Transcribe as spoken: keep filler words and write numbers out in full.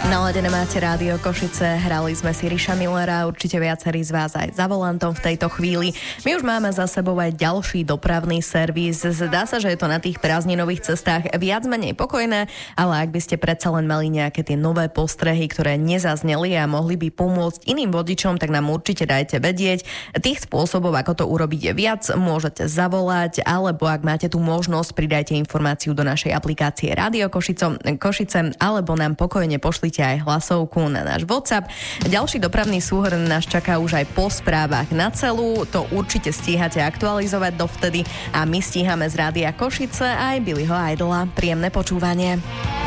Naladené máte Rádio Košice, hrali sme si Ríša Millera, určite viacerí z vás aj za volantom v tejto chvíli. My už máme za sebou aj ďalší dopravný servis. Zdá sa, že je to na tých prázdninových cestách viac menej pokojné, ale ak by ste predsa len mali nejaké tie nové postrehy, ktoré nezazneli a mohli by pomôcť iným vodičom, tak nám určite dajte vedieť. Tých spôsobov, ako to urobiť, je viac. Môžete zavolať, alebo ak máte tú možnosť, pridajte informáciu do našej aplikácie Rádio Košico, Košice, alebo nám pokojne pošlite aj hlasovku na náš WhatsApp. Ďalší dopravný súhrn nás čaká už aj po správach na celú. To určite stíhate aktualizovať dovtedy a my stíhame z Rádia Košice aj Billyho Idla. Príjemné počúvanie.